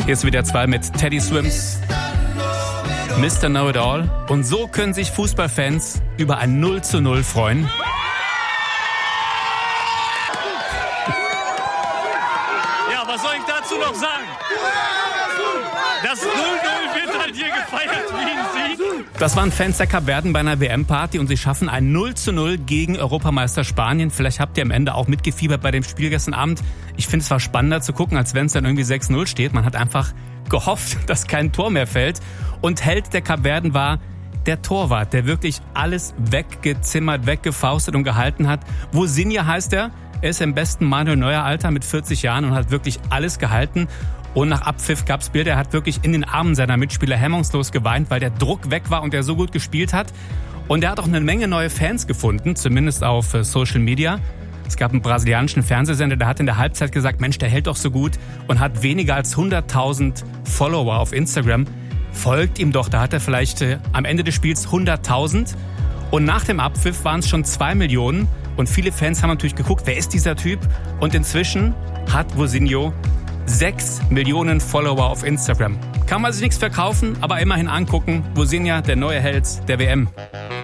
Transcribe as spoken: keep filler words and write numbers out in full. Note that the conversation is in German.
Hier ist wieder zwei mit Teddy Swims, Mister Know-It-All. Und so können sich Fußballfans über ein null zu null freuen. Ja, was soll ich dazu noch sagen? Das null null wird halt hier gefeiert wie ein Sieg. Das waren Fans der Kapverden bei einer W M-Party und sie schaffen ein null zu null gegen Europameister Spanien. Vielleicht habt ihr am Ende auch mitgefiebert bei dem Spiel gestern Abend. Ich finde, es war spannender zu gucken, als wenn es dann irgendwie sechs null steht. Man hat einfach gehofft, dass kein Tor mehr fällt. Und Held der Kapverden war der Torwart, der wirklich alles weggezimmert, weggefaustet und gehalten hat. Vozinha heißt er. Er ist im besten Manuel Neuer Alter mit vierzig Jahren und hat wirklich alles gehalten. Und nach Abpfiff gab's Bilder, er hat wirklich in den Armen seiner Mitspieler hemmungslos geweint, weil der Druck weg war und er so gut gespielt hat. Und er hat auch eine Menge neue Fans gefunden, zumindest auf Social Media. Es gab einen brasilianischen Fernsehsender, der hat in der Halbzeit gesagt, Mensch, der hält doch so gut und hat weniger als hunderttausend Follower auf Instagram. Folgt ihm doch, da hat er vielleicht äh, am Ende des Spiels hunderttausend. Und nach dem Abpfiff waren es schon zwei Millionen. Und viele Fans haben natürlich geguckt, wer ist dieser Typ? Und inzwischen hat Vozinha sechs Millionen Follower auf Instagram. Kann man sich nichts verkaufen, aber immerhin angucken. Vozinha, der neue Held der W M.